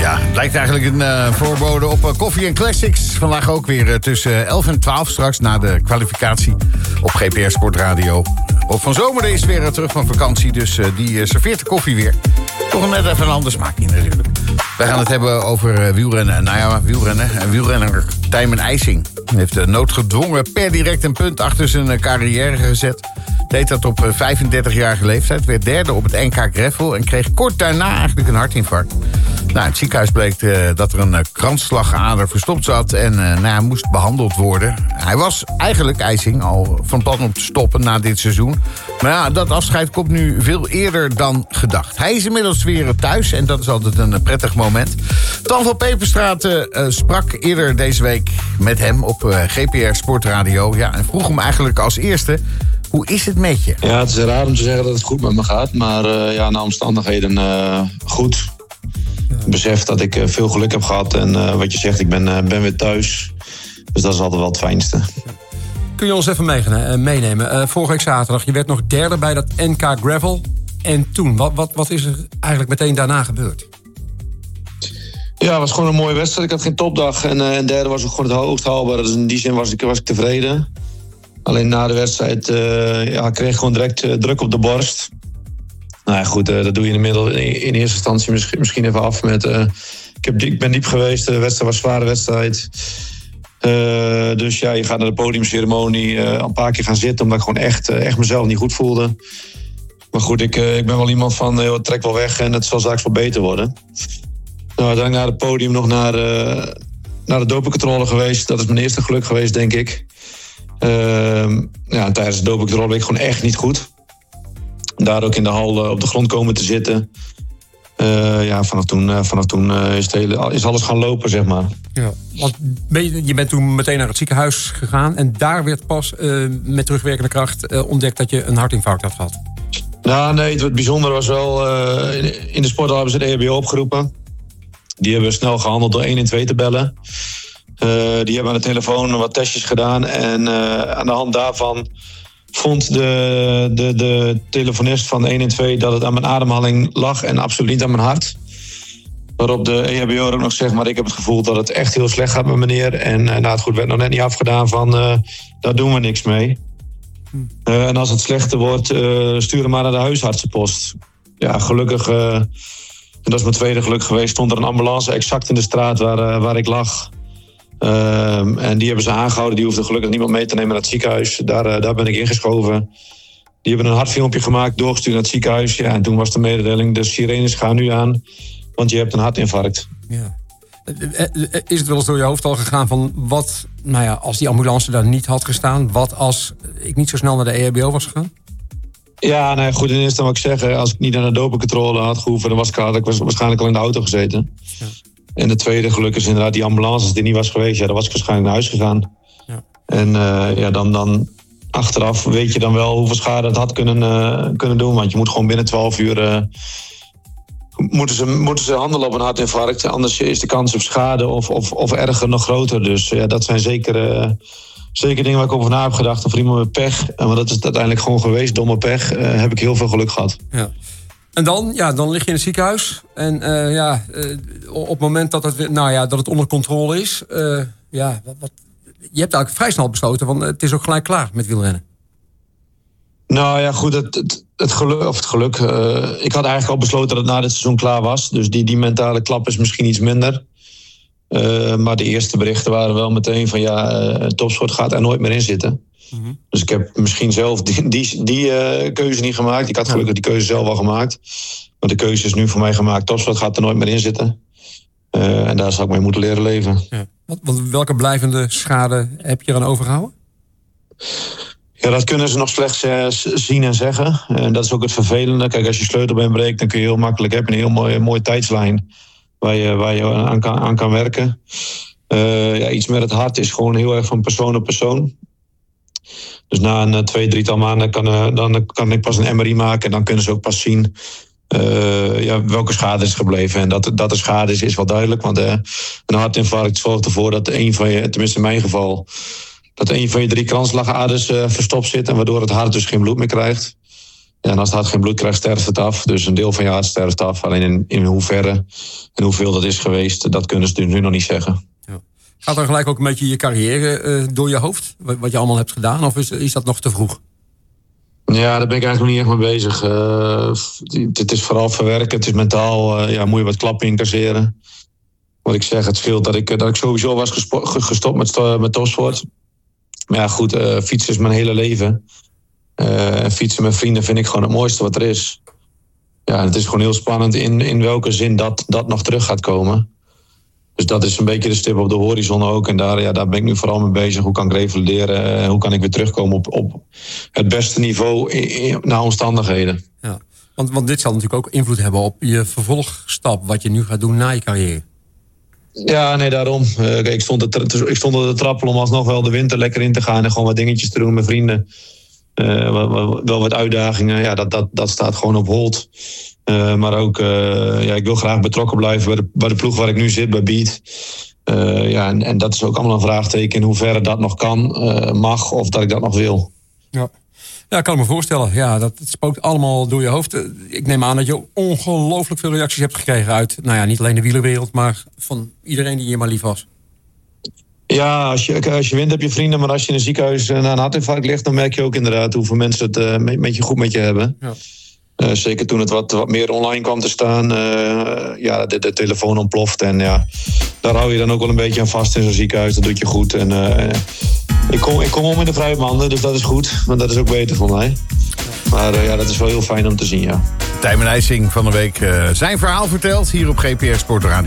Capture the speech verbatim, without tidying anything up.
Ja, het lijkt eigenlijk een uh, voorbode op uh, Koffie en Classics. Vandaag ook weer uh, tussen elf en twaalf straks na de kwalificatie op G P R Sportradio. Rob van Zomeren is weer uh, terug van vakantie, dus uh, die uh, serveert de koffie weer. Toch net even een ander smaakje natuurlijk. Wij gaan het hebben over uh, wielrennen. Nou ja, wielrennen. En wielrenner Tijmen IJsing heeft uh, noodgedwongen per direct een punt achter zijn uh, carrière gezet. Deed dat op uh, vijfendertigjarige leeftijd. Werd derde op het N K Gravel en kreeg kort daarna eigenlijk een hartinfarct. Nou, in het ziekenhuis bleek uh, dat er een uh, kransslagader verstopt zat en uh, nou, hij moest behandeld worden. Hij was eigenlijk, IJsing, al van plan om te stoppen na dit seizoen. Maar ja, dat afscheid komt nu veel eerder dan gedacht. Hij is inmiddels weer thuis en dat is altijd een uh, prettig moment. Tan van Peperstraat uh, sprak eerder deze week met hem op uh, G P R Sportradio. Ja, en vroeg hem eigenlijk als eerste: hoe is het met je? Ja, het is raar om te zeggen dat het goed met me gaat. Maar uh, ja, na omstandigheden uh, goed. Ik besef dat ik uh, veel geluk heb gehad. En uh, wat je zegt, ik ben, uh, ben weer thuis. Dus dat is altijd wel het fijnste. Kun je ons even meenemen? Uh, vorige week zaterdag, je werd nog derde bij dat N K Gravel. En toen, wat, wat, wat is er eigenlijk meteen daarna gebeurd? Ja, het was gewoon een mooie wedstrijd. Ik had geen topdag. En, uh, en derde was ook gewoon het hoogst haalbare. Dus in die zin was ik, was ik tevreden. Alleen na de wedstrijd uh, ja, kreeg ik gewoon direct uh, druk op de borst. Nou ja, goed, uh, dat doe je in de middel in, in eerste instantie misschien, misschien even af met... Uh, ik, heb, ik ben diep geweest, de wedstrijd was een zware wedstrijd. Uh, dus ja, je gaat naar de podiumceremonie uh, een paar keer gaan zitten... omdat ik gewoon echt, uh, echt mezelf niet goed voelde. Maar goed, ik, uh, ik ben wel iemand van, uh, trek wel weg en het zal straks wel beter worden. Nou, dan naar het podium nog naar, uh, naar de dopingcontrole geweest. Dat is mijn eerste geluk geweest, denk ik. Uh, ja, tijdens de dopingcontrole ben ik gewoon echt niet goed. Daar ook in de hal uh, op de grond komen te zitten. Uh, ja, vanaf toen, uh, vanaf toen uh, is, het hele, is alles gaan lopen, zeg maar. Ja, want ben je, je bent toen meteen naar het ziekenhuis gegaan... en daar werd pas uh, met terugwerkende kracht uh, ontdekt dat je een hartinfarct had gehad. Nou, nee, het bijzondere was wel... Uh, in de sporthal hebben ze de E H B O opgeroepen. Die hebben snel gehandeld door één en twee te bellen. Uh, die hebben aan de telefoon wat testjes gedaan. En uh, aan de hand daarvan vond de, de, de telefonist van één en twee... dat het aan mijn ademhaling lag en absoluut niet aan mijn hart. Waarop de E H B O ook nog zegt... maar ik heb het gevoel dat het echt heel slecht gaat met meneer. En uh, nou, het goed werd nog net niet afgedaan van... Uh, daar doen we niks mee. Uh, en als het slechter wordt, uh, stuur hem maar naar de huisartsenpost. Ja, gelukkig... Uh, en dat is mijn tweede geluk geweest. Stond er een ambulance exact in de straat waar, uh, waar ik lag. Uh, en die hebben ze aangehouden. Die hoefde gelukkig niemand mee te nemen naar het ziekenhuis. Daar, uh, daar ben ik ingeschoven. Die hebben een hartfilmpje gemaakt, doorgestuurd naar het ziekenhuis. Ja, en toen was de mededeling, de sirenes gaan nu aan. Want je hebt een hartinfarct. Ja. Is het wel eens door je hoofd al gegaan van... wat, nou ja, als die ambulance daar niet had gestaan... wat als ik niet zo snel naar de E H B O was gegaan? Ja, nou ja, goed, in eerste moet ik zeggen... als ik niet naar de dopingcontrole had gehoeven... dan was ik, had ik waarschijnlijk al in de auto gezeten. Ja. En de tweede geluk is inderdaad die ambulance. Als die niet was geweest, ja, dan was ik waarschijnlijk naar huis gegaan. Ja. En uh, ja, dan, dan achteraf weet je dan wel hoeveel schade het had kunnen, uh, kunnen doen. Want je moet gewoon binnen twaalf uur... Uh, moeten, ze, moeten ze handelen op een hartinfarct. Anders is de kans op schade of, of, of erger nog groter. Dus ja, dat zijn zeker... Uh, Zeker dingen waar ik over na heb gedacht. Of iemand met pech. Maar dat is uiteindelijk gewoon geweest. Domme pech. Uh, heb ik heel veel geluk gehad. Ja. En dan, ja, dan lig je in het ziekenhuis. En uh, ja, uh, op het moment dat het, nou ja, dat het onder controle is. Uh, ja, wat, wat, je hebt eigenlijk vrij snel besloten. Want het is ook gelijk klaar met wielrennen. Nou ja, goed. Het, het, het geluk. Of het geluk uh, ik had eigenlijk al besloten dat het na dit seizoen klaar was. Dus die, die mentale klap is misschien iets minder. Uh, maar de eerste berichten waren wel meteen van... ja, uh, topsport gaat er nooit meer in zitten. Mm-hmm. Dus ik heb misschien zelf die, die, die uh, keuze niet gemaakt. Ik had gelukkig die keuze zelf al gemaakt. Maar de keuze is nu voor mij gemaakt. Topsport gaat er nooit meer in zitten. Uh, en daar zal ik mee moeten leren leven. Ja. Wat, wat, welke blijvende schade heb je eraan overgehouden? Ja, dat kunnen ze nog slechts uh, zien en zeggen. En dat is ook het vervelende. Kijk, als je sleutelbeen breekt... dan kun je heel makkelijk... heb je een heel mooie, mooie tijdslijn... Waar je, waar je aan, kan, aan kan werken. Uh, ja, iets met het hart is gewoon heel erg van persoon op persoon. Dus na een twee, drietal maanden kan, uh, dan kan ik pas een M R I maken. En dan kunnen ze ook pas zien uh, ja, welke schade is gebleven. En dat, dat er schade is, is wel duidelijk. Want uh, een hartinfarct zorgt ervoor dat een van je, tenminste in mijn geval... dat een van je drie kransslagaders uh, verstopt zit. En waardoor het hart dus geen bloed meer krijgt. Ja, en als het hart geen bloed krijgt, sterft het af. Dus een deel van je hart sterft af. Alleen in, in hoeverre en hoeveel dat is geweest, dat kunnen ze nu nog niet zeggen. Ja. Gaat dan gelijk ook een beetje je carrière uh, door je hoofd? Wat je allemaal hebt gedaan? Of is, is dat nog te vroeg? Ja, daar ben ik eigenlijk nog niet echt mee bezig. Uh, het is vooral verwerken. Het is mentaal. Uh, ja, moet je wat klappen incasseren. Wat ik zeg, het scheelt dat ik, dat ik sowieso was gespo- gestopt met, met topsport. Maar ja, goed, uh, fietsen is mijn hele leven. Uh, fietsen met vrienden vind ik gewoon het mooiste wat er is. Ja, het is gewoon heel spannend in, in welke zin dat, dat nog terug gaat komen. Dus dat is een beetje de stip op de horizon ook. En daar, ja, daar ben ik nu vooral mee bezig. Hoe kan ik revalideren? Hoe kan ik weer terugkomen op, op het beste niveau in, in, naar omstandigheden? Ja, want, want dit zal natuurlijk ook invloed hebben op je vervolgstap. Wat je nu gaat doen na je carrière. Ja, nee, daarom. Uh, ik, stond te, ik stond te trappelen om alsnog wel de winter lekker in te gaan. En gewoon wat dingetjes te doen met vrienden. Uh, wel, wel wat uitdagingen. Ja, dat, dat, dat staat gewoon op hold. Uh, maar ook, uh, ja, ik wil graag betrokken blijven bij de, bij de ploeg waar ik nu zit, bij Beat. Uh, ja, en, en dat is ook allemaal een vraagteken in hoeverre dat nog kan, uh, mag of dat ik dat nog wil. Ja. Ja, ik kan me voorstellen. Ja, dat het spookt allemaal door je hoofd. Ik neem aan dat je ongelooflijk veel reacties hebt gekregen uit, nou ja, niet alleen de wielerwereld, maar van iedereen die je maar lief was. Ja, als je, als je wint heb je vrienden, maar als je in een ziekenhuis na een hartinfarct ligt, dan merk je ook inderdaad hoeveel mensen het uh, met, met je goed met je hebben. Ja. Uh, zeker toen het wat, wat meer online kwam te staan. Uh, ja, de, de telefoon ontploft. En ja, daar hou je dan ook wel een beetje aan vast in zo'n ziekenhuis. Dat doet je goed. En uh, ik, kom, ik kom om in de vrije banden, dus dat is goed. Maar dat is ook beter voor mij. Maar uh, ja, dat is wel heel fijn om te zien, ja. Tijmen IJsing van de week uh, zijn verhaal verteld hier op G P R Sport Radio.